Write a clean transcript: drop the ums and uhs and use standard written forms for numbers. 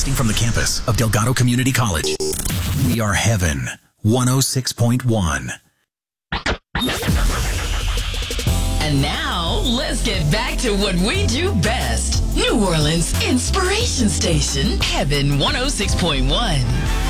Broadcasting from the campus of Delgado Community College. We are Heaven 106.1. And now, let's get back to what we do best. New Orleans Inspiration Station, Heaven 106.1.